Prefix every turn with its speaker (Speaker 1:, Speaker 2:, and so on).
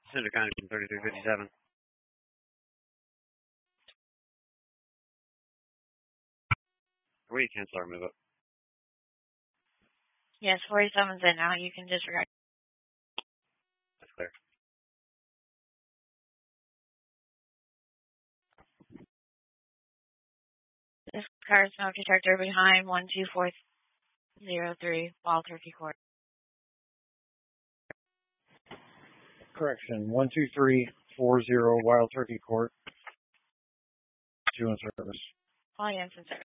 Speaker 1: Cinder County from 3357. We cancel our move up.
Speaker 2: Yes, 47's in now. You can disregard.
Speaker 1: That's clear.
Speaker 2: This car is smoke detector behind 12403 Wild Turkey Court.
Speaker 3: Correction, 12340 Wild Turkey Court. 2 in service.
Speaker 2: All units in service.